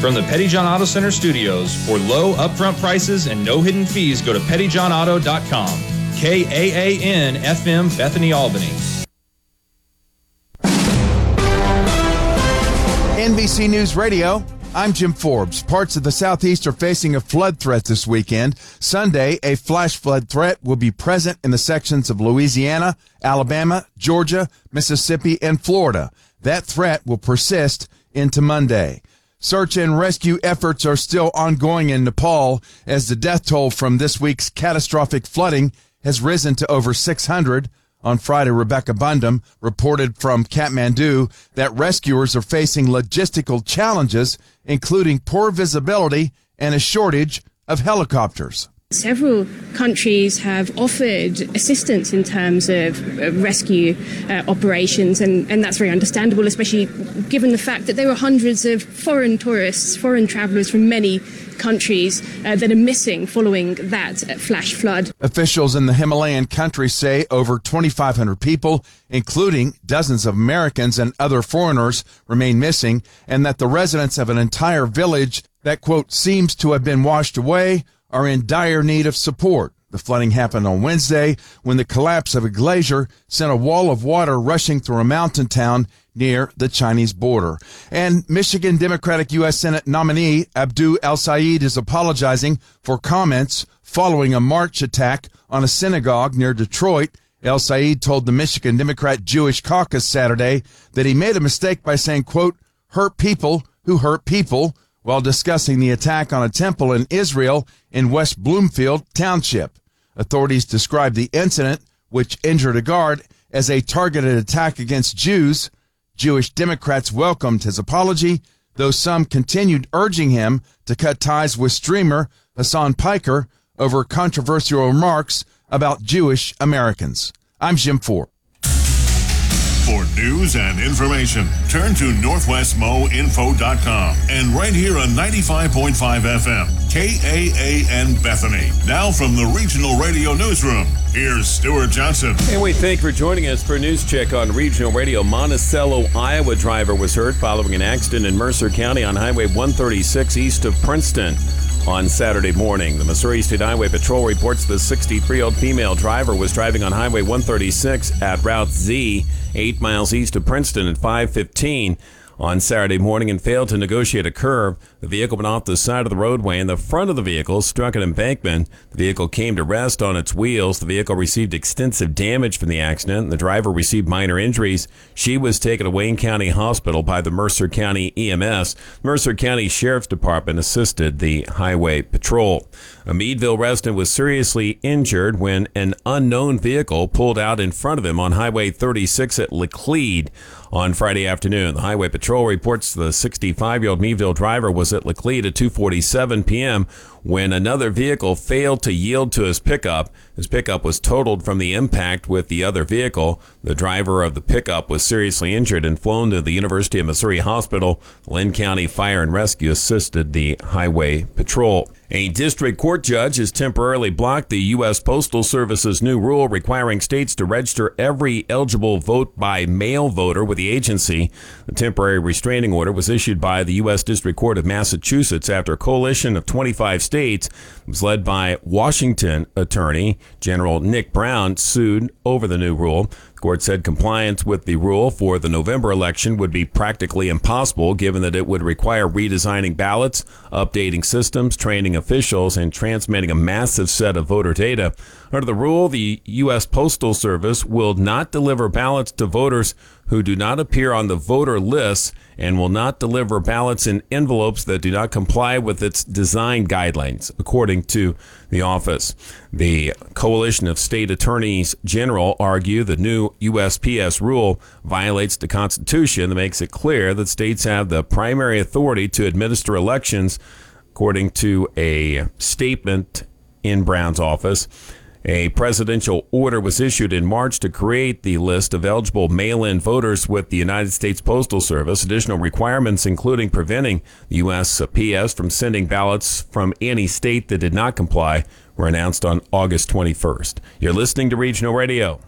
From the Petty John Auto Center studios, for low upfront prices and no hidden fees, go to pettyjohnauto.com. KAAN FM, Bethany, Albany. NBC News Radio, I'm Jim Forbes. Parts of the Southeast are facing a flood threat this weekend. Sunday, a flash flood threat will be present in the sections of Louisiana, Alabama, Georgia, Mississippi, and Florida. That threat will persist into Monday. Search and rescue efforts are still ongoing in Nepal as the death toll from this week's catastrophic flooding has risen to over 600. On Friday, Rebecca Bundum reported from Kathmandu that rescuers are facing logistical challenges, including poor visibility and a shortage of helicopters. Several countries have offered assistance in terms of rescue operations, and that's very understandable, especially given the fact that there are hundreds of foreign tourists, foreign travellers from many countries that are missing following that flash flood. Officials in the Himalayan country say over 2,500 people, including dozens of Americans and other foreigners, remain missing, and that the residents of an entire village that, quote, seems to have been washed away are in dire need of support. The flooding happened on Wednesday when the collapse of a glacier sent a wall of water rushing through a mountain town near the Chinese border. And Michigan Democratic U.S. Senate nominee Abdu El-Sayed is apologizing for comments following a March attack on a synagogue near Detroit. El-Sayed told the Michigan Democrat Jewish Caucus Saturday that he made a mistake by saying, quote, hurt people who hurt people, while discussing the attack on a temple in Israel in West Bloomfield Township. Authorities described the incident, which injured a guard, as a targeted attack against Jews. Jewish Democrats welcomed his apology, though some continued urging him to cut ties with streamer Hassan Piker over controversial remarks about Jewish Americans. I'm Jim Ford. For news and information, turn to NorthwestMoInfo.com and right here on 95.5 FM, KAAN Bethany. Now from the Regional Radio Newsroom, here's Stuart Johnson. And we thank you for joining us for a news check on Regional Radio. Monticello, Iowa driver was hurt following an accident in Mercer County on Highway 136 east of Princeton on Saturday morning. The Missouri State Highway Patrol reports the 63-year-old female driver was driving on Highway 136 at Route Z, 8 miles east of Princeton at 5:15 on Saturday morning and failed to negotiate a curve. The vehicle went off the side of the roadway and the front of the vehicle struck an embankment. The vehicle came to rest on its wheels. The vehicle received extensive damage from the accident. The driver received minor injuries. She was taken to Wayne County Hospital by the Mercer County EMS. Mercer County Sheriff's Department assisted the Highway Patrol. A Meadville resident was seriously injured when an unknown vehicle pulled out in front of him on Highway 36 at Laclede on Friday afternoon. The Highway Patrol reports the 65-year-old Meadville driver was at Laclede at 2:47 p.m. when another vehicle failed to yield to his pickup. His pickup was totaled from the impact with the other vehicle. The driver of the pickup was seriously injured and flown to the University of Missouri Hospital. Lynn County Fire and Rescue assisted the Highway Patrol. A district court judge has temporarily blocked the U.S. Postal Service's new rule requiring states to register every eligible vote-by-mail voter with the agency. The temporary restraining order was issued by the U.S. District Court of Massachusetts after a coalition of 25 states. It was led by Washington Attorney General Nick Brown, sued over the new rule. The court said compliance with the rule for the November election would be practically impossible, given that it would require redesigning ballots, updating systems, training officials, and transmitting a massive set of voter data. Under the rule, the U.S. Postal Service will not deliver ballots to voters who do not appear on the voter lists and will not deliver ballots in envelopes that do not comply with its design guidelines, according to the office. The Coalition of State Attorneys General argue the new USPS rule violates the Constitution that makes it clear that states have the primary authority to administer elections, according to a statement in Brown's office. A presidential order was issued in March to create the list of eligible mail-in voters with the United States Postal Service. Additional requirements, including preventing the USPS from sending ballots from any state that did not comply, were announced on August 21st. You're listening to Regional Radio.